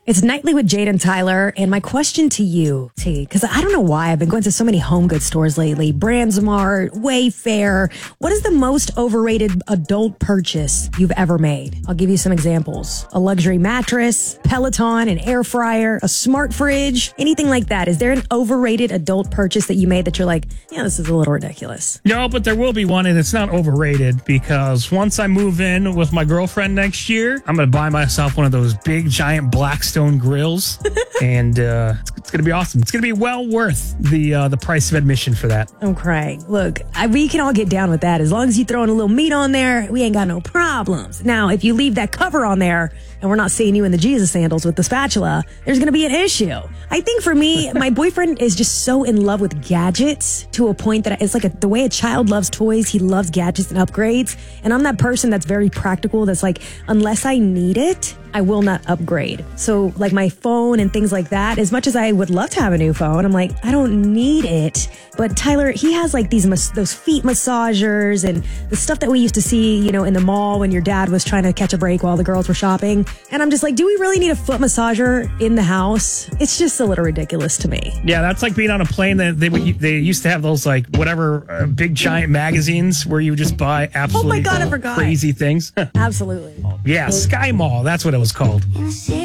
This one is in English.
It's Nightly with Jade and Tyler, and my question to you, T, because I don't know why I've been going to so many home goods stores lately, Brandsmart, Wayfair. What is the most overrated adult purchase you've ever made? I'll give you some examples. A luxury mattress, Peloton, an air fryer, a smart fridge, anything like that. Is there an overrated adult purchase that you made that you're like, yeah, this is a little ridiculous? No, but there will be one, and it's not overrated, because once I move in with my girlfriend next year, I'm going to buy myself one of those big, giant Blackstone grills, and it's going to be awesome. It's going to be well worth the price of admission for that. Okay, look, we can all get down with that. As long as you throw in a little meat on there, we ain't got no problems. Now, if you leave that cover on there, and we're not seeing you in the Jesus sandals with the spatula, there's going to be an issue. I think for me, my boyfriend is just so in love with gadgets to a point that it's like the way a child loves toys, he loves gadgets and upgrades. And I'm that person that's very practical, that's like, unless I need it, I will not upgrade. So like my phone and things like that, as much as I would love to have a new phone, I'm like, I don't need it. But Tyler, he has like those feet massagers and the stuff that we used to see, in the mall when your dad was trying to catch a break while the girls were shopping. And I'm just like, do we really need a foot massager in the house? It's just a little ridiculous to me. Yeah, that's like being on a plane. They used to have those big giant magazines where you just buy absolutely I forgot. crazy things. Absolutely. Yeah, Sky Mall. That's what it was called. You see